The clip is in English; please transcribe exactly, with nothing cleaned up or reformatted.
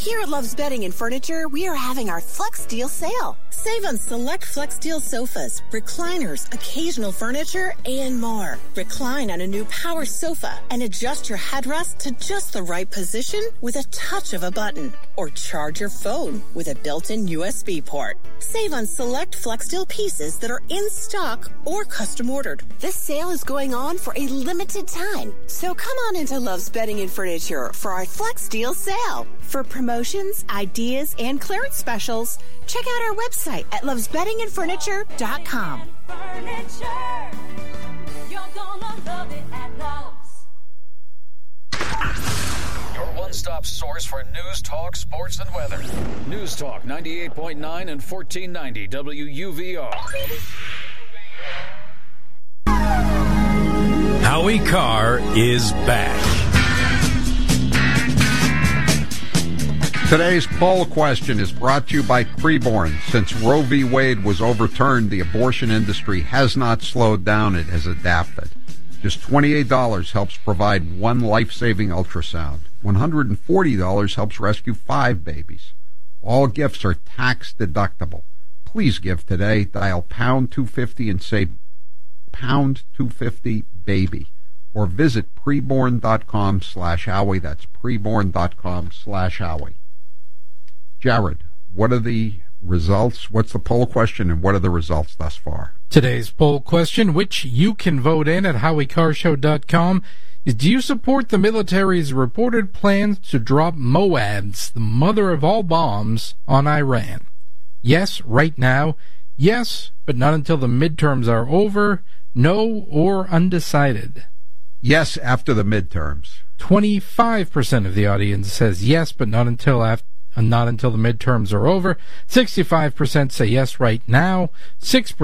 Here at Love's Bedding and Furniture, we are having our Flex Deal sale. Save on select Flex Deal sofas, recliners, occasional furniture, and more. Recline on a new power sofa and adjust your headrest to just the right position with a touch of a button. Or charge your phone with a built-in U S B port. Save on select Flex Deal pieces that are in stock or custom ordered. This sale is going on for a limited time. So come on into Love's Bedding and Furniture for our Flex Deal sale. For promotions, ideas, and clearance specials, check out our website at loves bedding and furniture dot com. Furniture. You're gonna love it at Love's. Your one-stop source for news, talk, sports, and weather. News Talk ninety-eight point nine and fourteen ninety W U V R. Howie Carr is back. Today's poll question is brought to you by Preborn. Since Roe v. Wade was overturned, the abortion industry has not slowed down. It has adapted. Just twenty-eight dollars helps provide one life-saving ultrasound. one hundred forty dollars helps rescue five babies. All gifts are tax deductible. Please give today. Dial pound two fifty and say pound two fifty baby. Or visit preborn.com slash Howie. That's preborn.com slash Howie. Jared, what are the results? What's the poll question, and what are the results thus far? Today's poll question, which you can vote in at howie carr show dot com, is do you support the military's reported plans to drop MOABs, the mother of all bombs, on Iran? Yes, right now. Yes, but not until the midterms are over. No, or undecided. Yes, after the midterms. twenty-five percent of the audience says yes, but not until after. Not until the midterms are over. sixty-five percent say yes right now. six percent